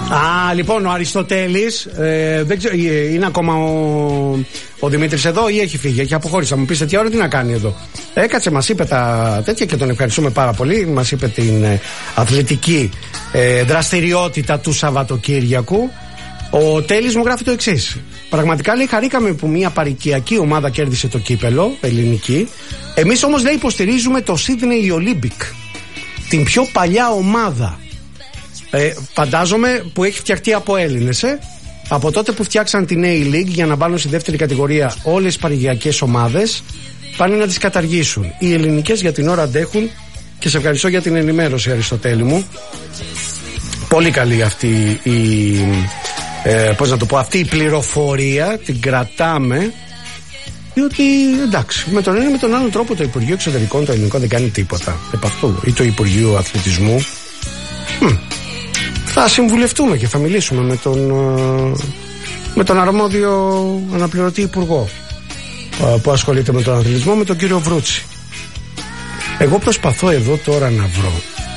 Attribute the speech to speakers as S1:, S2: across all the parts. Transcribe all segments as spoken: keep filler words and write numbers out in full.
S1: Α, λοιπόν, ο Αριστοτέλης, ε, δεν ξέρω, είναι ακόμα ο, ο Δημήτρης εδώ ή έχει φύγει, έχει αποχώρησει. Θα μου πείτε τι ώρα τι να κάνει εδώ. Έκατσε, μας είπε τα τέτοια και τον ευχαριστούμε πάρα πολύ. Μας είπε την ε, αθλητική ε, δραστηριότητα του Σαββατοκύριακου. Ο Τέλης μου γράφει το εξής. Πραγματικά, λέει, χαρήκαμε που μια παροικιακή ομάδα κέρδισε το κύπελο, ελληνική. Εμείς όμως, λέει, υποστηρίζουμε το Sydney Olympic, την πιο παλιά ομάδα. Ε, φαντάζομαι που έχει φτιαχτεί από Έλληνες, ε? Από τότε που φτιάξαν την A-League για να βάλουν στη δεύτερη κατηγορία όλες οι παροικιακές ομάδες, πάνε να τις καταργήσουν. Οι ελληνικές για την ώρα αντέχουν και σε ευχαριστώ για την ενημέρωση, Αριστοτέλη μου. Πολύ καλή αυτή η, ε, πώς να το πω, αυτή η πληροφορία, την κρατάμε, διότι εντάξει, με τον ένα ή με τον άλλο τρόπο το Υπουργείο Εξωτερικών, το ελληνικό, δεν κάνει τίποτα επ' αυτού, ή το Υπουργείο Αθλητισμού. Hm. Θα συμβουλευτούμε και θα μιλήσουμε με τον, με τον αρμόδιο αναπληρωτή υπουργό που ασχολείται με τον αθλητισμό, με τον κύριο Βρούτσι. Εγώ προσπαθώ εδώ τώρα να βρω.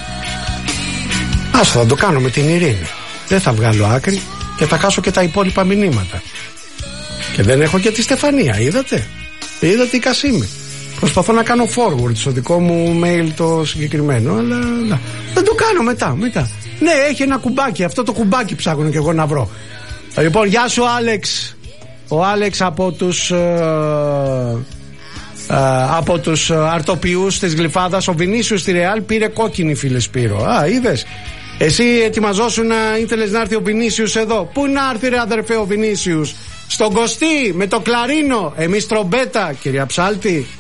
S1: Ας θα το κάνω με την ειρήνη. Δεν θα βγάλω άκρη και θα χάσω και τα υπόλοιπα μηνύματα. Και δεν έχω και τη Στεφανία, είδατε. Είδατε η Κασίμη. Προσπαθώ να κάνω forward στο δικό μου mail το συγκεκριμένο, αλλά να, θα το κάνω μετά, μετά. Ναι, έχει ένα κουμπάκι, αυτό το κουμπάκι ψάχνω και εγώ να βρω. Λοιπόν, γεια σου Άλεξ. Ο Άλεξ από τους ε, ε, από τους αρτοποιούς της Γλυφάδας. Ο Βινίσιος στη Ρεάλ πήρε κόκκινη, φίλε Σπύρο. Α, είδες. Εσύ ετοιμαζόσου να ήθελες να έρθει ο Βινίσιος εδώ. Πού να έρθει, ρε αδερφέ, ο Βινίσιος? Στον Κωστή με το κλαρίνο. Εμείς τρομπέτα, κυρία Ψάλτη.